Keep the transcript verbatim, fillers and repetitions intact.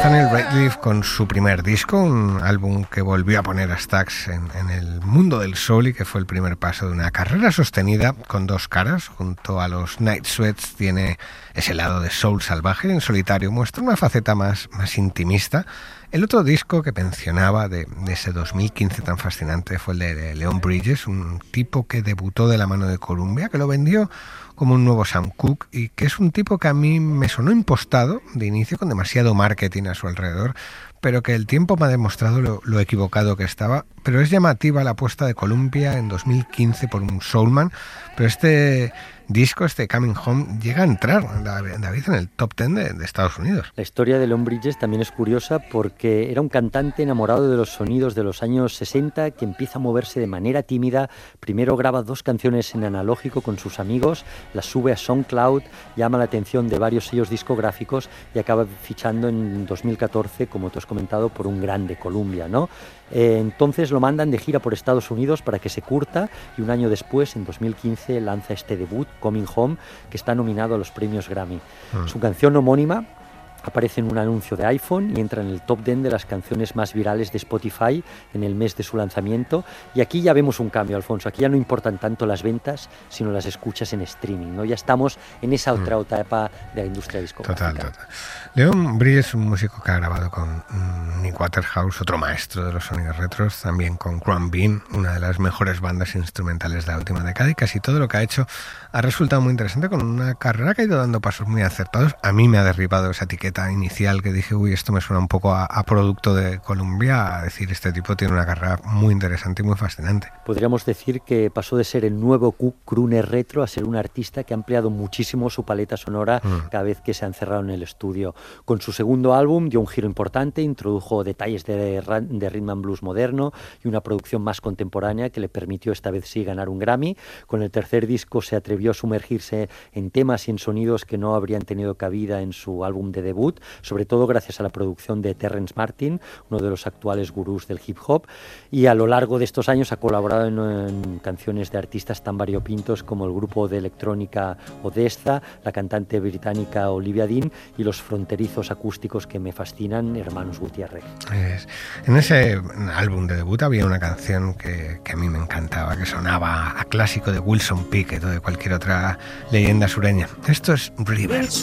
Nathaniel Rateliff con su primer disco, un álbum que volvió a poner a Stax en, en el mundo del soul y que fue el primer paso de una carrera sostenida con dos caras. Junto a los Night Sweats tiene ese lado de soul salvaje, en solitario muestra una faceta más, más intimista. El otro disco que mencionaba de, de ese dos mil quince tan fascinante fue el de, de Leon Bridges, un tipo que debutó de la mano de Columbia, que lo vendió como un nuevo Sam Cooke y que es un tipo que a mí me sonó impostado de inicio, con demasiado marketing a su alrededor, pero que el tiempo me ha demostrado lo, lo equivocado que estaba. Pero es llamativa la apuesta de Columbia en dos mil quince por un soulman, pero este disco, este Coming Home, llega a entrar, David, en el top ten de, de Estados Unidos. La historia de Leon Bridges también es curiosa porque era un cantante enamorado de los sonidos de los años sesenta que empieza a moverse de manera tímida. Primero graba dos canciones en analógico con sus amigos, las sube a SoundCloud, llama la atención de varios sellos discográficos y acaba fichando en dos mil catorce, como te has comentado, por un grande, Columbia, ¿no? Eh, entonces lo mandan de gira por Estados Unidos para que se curta y un año después, en dos mil quince, lanza este debut, Coming Home, que está nominado a los premios Grammy. Mm. Su canción homónima aparece en un anuncio de iPhone y entra en el top diez de las canciones más virales de Spotify en el mes de su lanzamiento. Y aquí ya vemos un cambio, Alfonso. Aquí ya no importan tanto las ventas, sino las escuchas en streaming, ¿no? Ya estamos en esa otra mm. etapa de la industria discográfica. Total, total. Leon Bridges es un músico que ha grabado con mm, Nick Waterhouse, otro maestro de los sonidos retros, también con Graham Bean, una de las mejores bandas instrumentales de la última década, y casi todo lo que ha hecho ha resultado muy interesante, con una carrera que ha ido dando pasos muy acertados. A mí me ha derribado esa etiqueta inicial que dije, uy, esto me suena un poco a, a producto de Columbia, a decir, este tipo tiene una carrera muy interesante y muy fascinante. Podríamos decir que pasó de ser el nuevo crooner retro a ser un artista que ha ampliado muchísimo su paleta sonora mm. cada vez que se ha encerrado en el estudio. Con su segundo álbum dio un giro importante, introdujo detalles de, de rhythm and blues moderno y una producción más contemporánea que le permitió esta vez sí ganar un Grammy. Con el tercer disco se atrevió a sumergirse en temas y en sonidos que no habrían tenido cabida en su álbum de debut, sobre todo gracias a la producción de Terrence Martin, uno de los actuales gurús del hip hop, y a lo largo de estos años ha colaborado en, en canciones de artistas tan variopintos como el grupo de electrónica Odessa, la cantante británica Olivia Dean y los fronterizos acústicos que me fascinan, Hermanos Gutiérrez. Es, en ese álbum de debut había una canción que, que a mí me encantaba, que sonaba a clásico de Wilson Pickett o de cualquier otra leyenda sureña. Esto es Rivers.